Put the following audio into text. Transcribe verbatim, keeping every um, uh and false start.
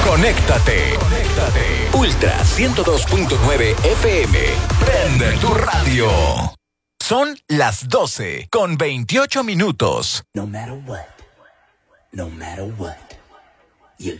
Conéctate. Conéctate. Ultra ciento dos punto nueve F M. Prende tu radio. Son las doce con veintiocho minutos. No matter what. No matter what.